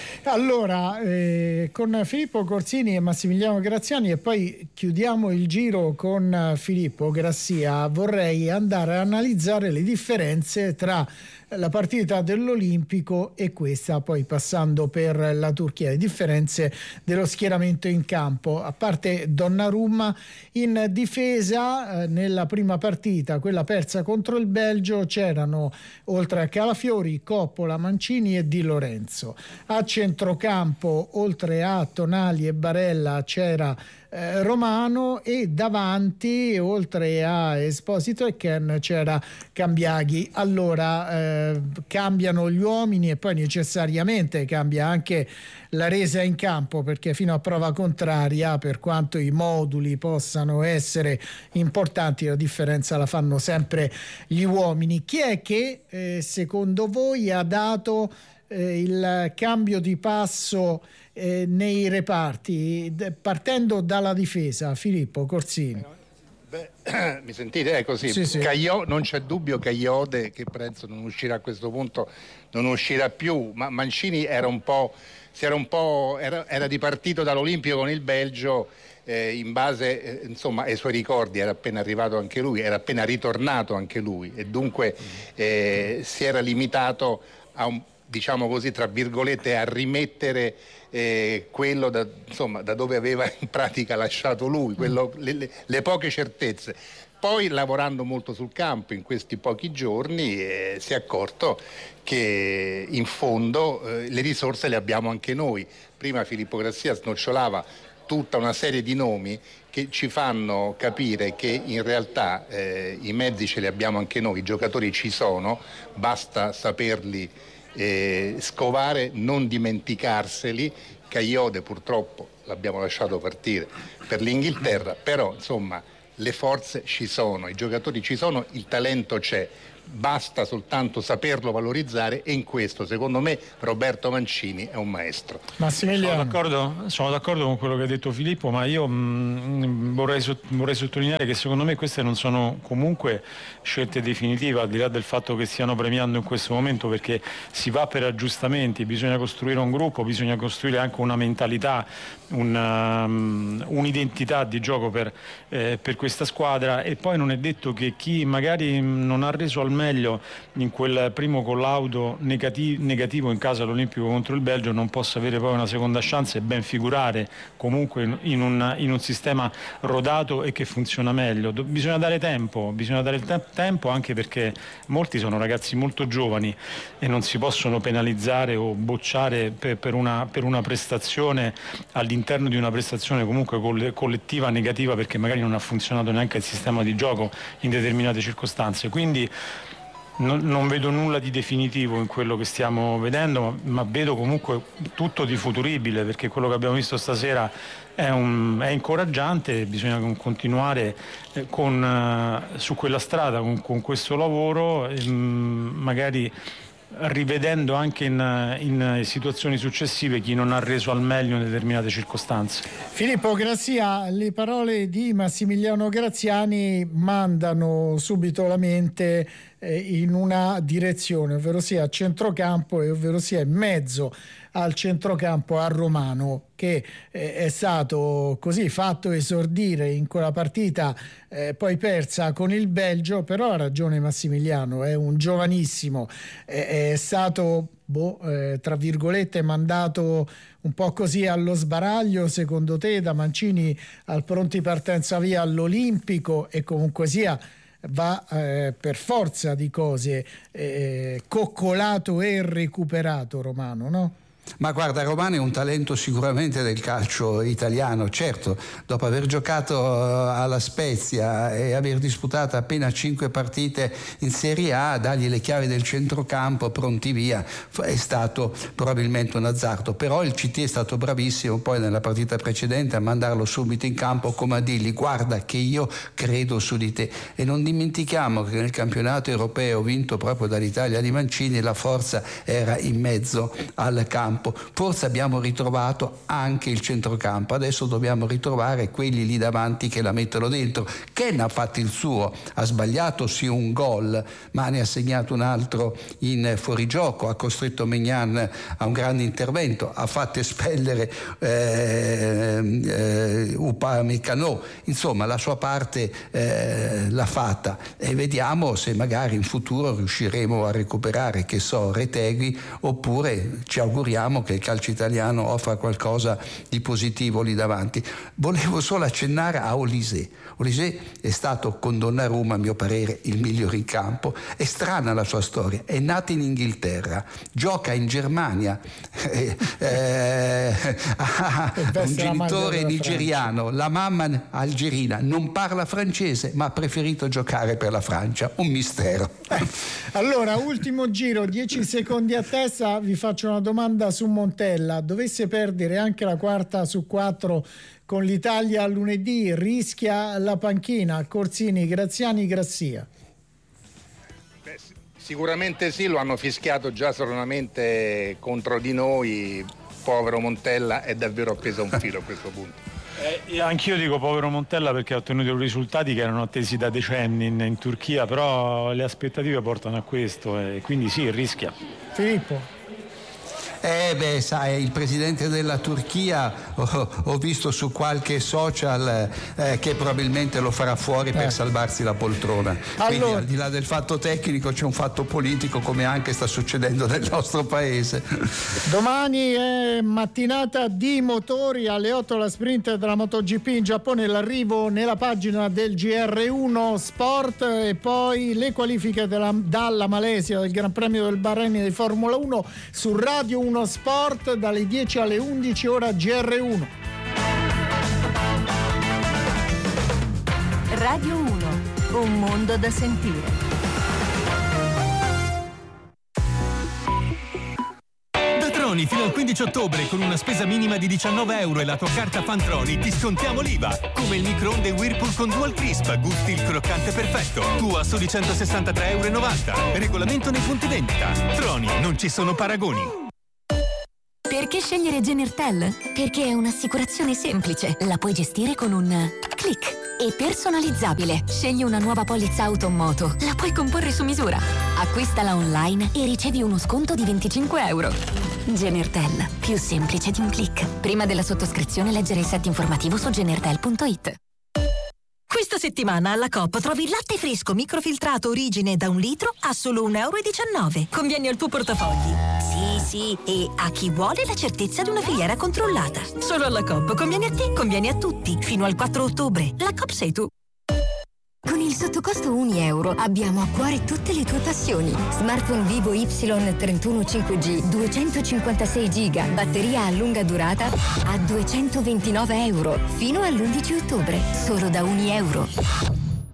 Allora, eh, con Filippo Corsini e Massimiliano Graziani, e poi chiudiamo il giro con Filippo Grassia, vorrei andare a analizzare le differenze tra la partita dell'Olimpico e questa, poi passando per la Turchia, le differenze dello schieramento in campo. A parte Donnarumma, in difesa eh, nella prima partita, quella persa contro il Belgio, c'erano oltre a Calafiori, Coppola, Mancini e Di Lorenzo. A a centrocampo oltre a Tonali e Barella c'era Eh, Romano, e davanti oltre a Esposito e Ken c'era Cambiaghi. Allora eh, cambiano gli uomini e poi necessariamente cambia anche la resa in campo, perché fino a prova contraria, per quanto i moduli possano essere importanti, la differenza la fanno sempre gli uomini. Chi è che eh, secondo voi ha dato eh, il cambio di passo Eh, nei reparti, partendo dalla difesa? Filippo Corsini. Beh, mi sentite? È così. Sì, sì. Caio, non c'è dubbio che Iode, che penso non uscirà a questo punto, non uscirà più, ma Mancini era un po', si era un po', era, era dipartito dall'Olimpico con il Belgio eh, in base eh, insomma ai suoi ricordi, era appena arrivato anche lui, era appena ritornato anche lui, e dunque eh, si era limitato a un, diciamo così, tra virgolette, a rimettere eh, quello da, insomma, da dove aveva in pratica lasciato lui, quello, le, le, le poche certezze. Poi, lavorando molto sul campo in questi pochi giorni, eh, si è accorto che in fondo eh, le risorse le abbiamo anche noi. Prima Filippo Grassia snocciolava tutta una serie di nomi che ci fanno capire che in realtà eh, i mezzi ce li abbiamo anche noi, i giocatori ci sono, basta saperli Eh, scovare, non dimenticarseli. Caiode purtroppo l'abbiamo lasciato partire per l'Inghilterra, però insomma le forze ci sono, i giocatori ci sono, il talento c'è, basta soltanto saperlo valorizzare, e in questo secondo me Roberto Mancini è un maestro. Sono d'accordo, sono d'accordo con quello che ha detto Filippo, ma io mh, vorrei, vorrei sottolineare che secondo me queste non sono comunque scelte definitive, al di là del fatto che stiano premiando in questo momento, perché si va per aggiustamenti, bisogna costruire un gruppo, bisogna costruire anche una mentalità, una, um, un'identità di gioco per, eh, per questa squadra, e poi non è detto che chi magari non ha reso al meglio in quel primo collaudo negativo, negativo in casa all'Olimpico contro il Belgio non possa avere poi una seconda chance e ben figurare comunque in un, in un sistema rodato e che funziona meglio. Bisogna dare tempo, bisogna dare te- tempo anche perché molti sono ragazzi molto giovani e non si possono penalizzare o bocciare per, per, una, per una prestazione all'interno di una prestazione comunque collettiva negativa, perché magari non ha funzionato neanche il sistema di gioco in determinate circostanze. Quindi Non, non vedo nulla di definitivo in quello che stiamo vedendo, ma, ma vedo comunque tutto di futuribile, perché quello che abbiamo visto stasera è, un, è incoraggiante. Bisogna continuare eh, con, uh, su quella strada, con, con questo lavoro, e, um, magari rivedendo anche in, in situazioni successive chi non ha reso al meglio in determinate circostanze. Filippo Grassia, le parole di Massimiliano Graziani mandano subito la mente eh, in una direzione, ovvero sia a centrocampo e ovvero sia in mezzo al centrocampo a Romano, che eh, è stato così fatto esordire in quella partita eh, poi persa con il Belgio. Però ha ragione Massimiliano, è un giovanissimo, è, è stato boh, eh, tra virgolette mandato un po' così allo sbaraglio, secondo te, da Mancini al pronti partenza via all'Olimpico, e comunque sia va eh, per forza di cose eh, coccolato e recuperato Romano, no? Ma guarda, Romano è un talento sicuramente del calcio italiano, certo, dopo aver giocato alla Spezia e aver disputato appena cinque partite in Serie A, dargli le chiavi del centrocampo pronti via è stato probabilmente un azzardo. Però il C T è stato bravissimo poi nella partita precedente a mandarlo subito in campo, come a dirgli: guarda che io credo su di te. E non dimentichiamo che nel campionato europeo vinto proprio dall'Italia di Mancini la forza era in mezzo al campo. Forse abbiamo ritrovato anche il centrocampo, adesso dobbiamo ritrovare quelli lì davanti che la mettono dentro. Ken ha fatto il suo, ha sbagliato sì un gol, ma ne ha segnato un altro in fuorigioco, ha costretto Maignan a un grande intervento, ha fatto espellere eh, eh, Upamecano, insomma la sua parte eh, l'ha fatta, e vediamo se magari in futuro riusciremo a recuperare, che so, Retegui, oppure ci auguriamo speriamo che il calcio italiano offra qualcosa di positivo lì davanti. Volevo solo accennare a Olise. Olise è stato con Donnarumma, a mio parere, il migliore in campo. È strana la sua storia, è nato in Inghilterra, gioca in Germania, eh, eh, ha un genitore nigeriano, la mamma algerina, non parla francese ma ha preferito giocare per la Francia, un mistero. Allora, ultimo giro, dieci secondi a testa, vi faccio una domanda su Montella. Dovesse perdere anche la quarta su quattro con l'Italia lunedì, rischia la panchina? Corsini, Graziani, Grassia? Beh, sicuramente sì, lo hanno fischiato già sonoramente contro di noi. Povero Montella è davvero appeso a un filo a questo punto. Eh, anch'io dico povero Montella perché ha ottenuto risultati che erano attesi da decenni in, in Turchia, però le aspettative portano a questo e quindi sì, rischia. Filippo? Eh beh, sai, il presidente della Turchia ho, ho visto su qualche social eh, che probabilmente lo farà fuori per eh. salvarsi la poltrona. Quindi allora, al di là del fatto tecnico c'è un fatto politico, come anche sta succedendo nel nostro paese. Domani è mattinata di motori, alle otto la sprint della MotoGP in Giappone, l'arrivo nella pagina del G R uno Sport e poi le qualifiche della, dalla Malesia del Gran Premio del Bahrain di Formula uno su Radio uno Sport dalle dieci alle undici, ora G R uno. Radio uno, un mondo da sentire. Troni fino al quindici ottobre con una spesa minima di diciannove euro e la tua carta Fantroni ti scontiamo l'I V A. Come il microonde Whirlpool con Dual Crisp, gusti il croccante perfetto. Tu a soli centosessantatré e novanta euro. Regolamento nei punti vendita. Troni, non ci sono paragoni. Perché scegliere Genertel? Perché è un'assicurazione semplice, la puoi gestire con un click. E personalizzabile. Scegli una nuova polizza auto o moto, la puoi comporre su misura. Acquistala online e ricevi uno sconto di venticinque euro. Genertel, più semplice di un click. Prima della sottoscrizione leggere il set informativo su genertel punto it. Questa settimana alla Coop trovi il latte fresco microfiltrato origine da un litro a solo un euro e diciannove. Conviene al tuo portafogli. Sì, sì, e a chi vuole la certezza di una filiera controllata. Solo alla Coop conviene a te, conviene a tutti. Fino al quattro ottobre. La Coop sei tu. Con il sottocosto un euro abbiamo a cuore tutte le tue passioni. Smartphone Vivo Y trentuno cinque G, duecentocinquantasei giga, batteria a lunga durata a duecentoventinove euro. Fino all'undici ottobre, solo da un euro.